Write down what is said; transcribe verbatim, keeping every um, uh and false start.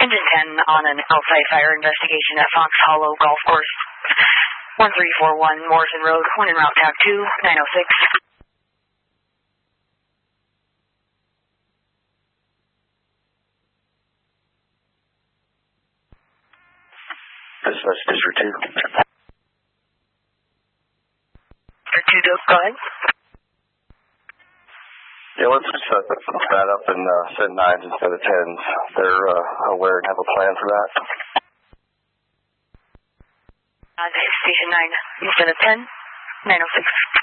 Engine ten on an outside fire investigation at Fox Hollow Golf Course. one three four one Morrison Road, one en route tab two, nine oh six. This is District two. District two, go ahead. Yeah, let's set that up and uh, send nines instead of tens. They're uh, aware and have a plan for that. Uh, Station nine instead of ten, nine oh six.